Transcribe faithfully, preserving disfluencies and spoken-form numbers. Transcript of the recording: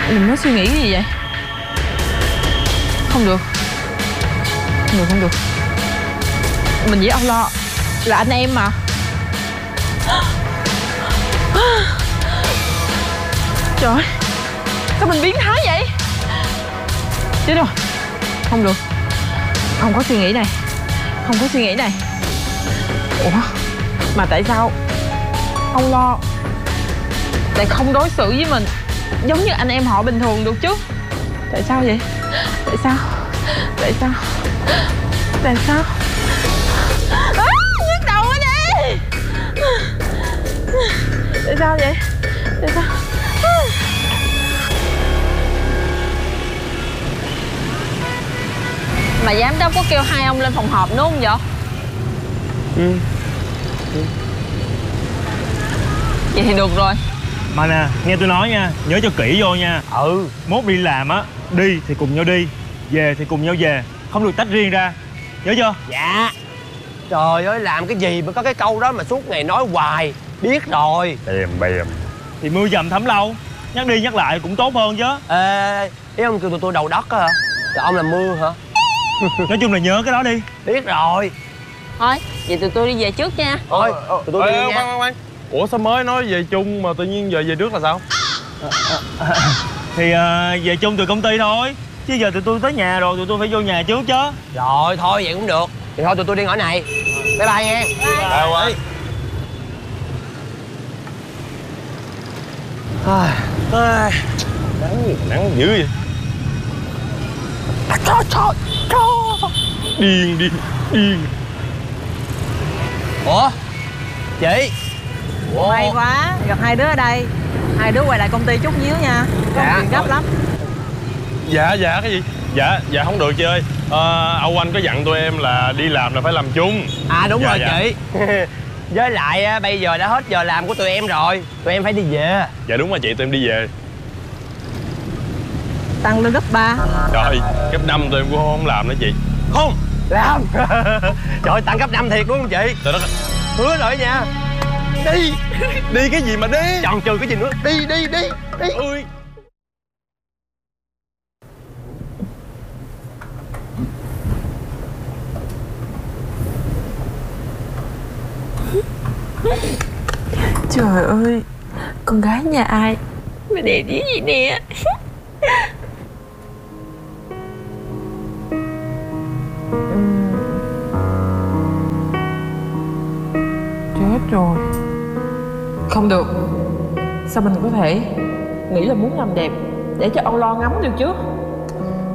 Mình mới suy nghĩ cái gì vậy? Không được. Không được, không được. Mình với Âu Lo là anh em mà. Trời ơi, sao mình biến thái vậy? Chết rồi. Không được. Không có suy nghĩ này. Không có suy nghĩ này. Ủa, mà tại sao Âu Lo lại không đối xử với mình giống như anh em họ bình thường được chứ? Tại sao vậy? Tại sao? Tại sao? Tại sao? À, nhức đầu quá đi. Tại sao vậy? Tại sao? Mà giám đốc có kêu hai ông lên phòng họp đúng không vậy? Ừ. Ừ. Vậy thì được rồi. Mà nè, nghe tôi nói nha, nhớ cho kỹ vô nha. Ừ. Mốt đi làm á, đi thì cùng nhau đi, về thì cùng nhau về, không được tách riêng ra. Nhớ chưa? Dạ. Trời ơi, làm cái gì mà có cái câu đó mà suốt ngày nói hoài. Biết rồi. Bèm bèm. Thì mưa dầm thấm lâu, nhắc đi nhắc lại cũng tốt hơn chứ. Ê, ý ông kêu tụi tôi đầu đất á hả? Rồi ông làm mưa hả? Nói chung là nhớ cái đó đi. Biết rồi. Thôi, vậy tụi tôi đi về trước nha. Thôi, tụi tôi đi Ê, nha. khoan, khoan, khoan. Ủa sao mới nói về chung mà tự nhiên giờ về trước là sao? Thì uh, về chung từ công ty thôi. Chứ giờ tụi tôi tới nhà rồi, tụi tôi phải vô nhà trước chứ. Rồi, thôi vậy cũng được. Thì thôi tụi tôi đi ngõ này. Bye bye nha. À, quay. À, Nắng gì mà nắng dữ vậy? trời, trời, trời. Điên, điên, điên. Ủa? Chị? Ủa? May quá, gặp hai đứa ở đây. Hai đứa quay lại công ty chút xíu nha. Có Dạ, chuyện gấp rồi. lắm. Dạ, dạ cái gì? Dạ, dạ không được chị ơi. Ờ, Âu Anh có dặn tụi em là đi làm là phải làm chung. À đúng Dạ, rồi dạ. chị. Với lại á, bây giờ đã hết giờ làm của tụi em rồi. Tụi em phải đi về. Dạ đúng rồi chị, tụi em đi về. Tăng lên gấp ba. Trời, cấp năm tụi em cũng không làm nữa chị. Không làm. Trời ơi, tăng cấp năm thiệt đúng không chị? Trời đất. Hứa rồi nha. Đi. Đi cái gì mà đi? Chọn trừ cái gì nữa. Đi đi đi đi. Ôi. Trời ơi, con gái nhà ai mà đẹp dữ vậy nè. Chết rồi. Không được. Sao mình có thể nghĩ là muốn làm đẹp để cho Âu Lo ngắm được chứ?